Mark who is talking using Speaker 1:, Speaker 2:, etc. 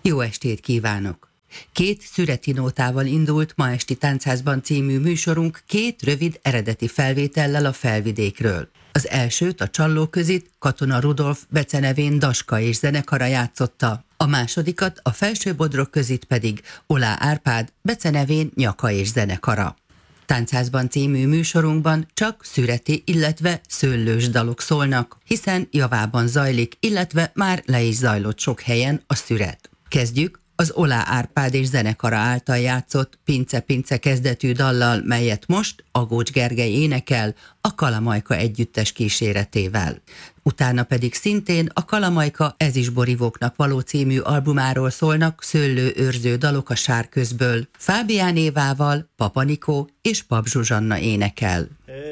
Speaker 1: Jó estét kívánok! 2 szüreti nótával indult Ma esti Táncházban című műsorunk 2 rövid eredeti felvétellel a Felvidékről. Az elsőt, a Csallóközit Katona Rudolf becenevén Daska és zenekara játszotta, a másodikat, a Felsőbodrog-közit pedig Olá Árpád becenevén Nyaka és zenekara. Táncházban című műsorunkban csak szüreti, illetve szőlős dalok szólnak, hiszen javában zajlik, illetve már le is zajlott sok helyen a szüret. Kezdjük az Olá Árpád és zenekara által játszott Pince-Pince kezdetű dallal, melyet most Agócs Gergely énekel a Kalamajka együttes kíséretével. Utána pedig szintén a Kalamajka Ez is borivóknak való című albumáról szólnak szőlőőrző dalok a Sárközből. Fábián Évával, Papa Nikó és Pap Zsuzsanna énekel.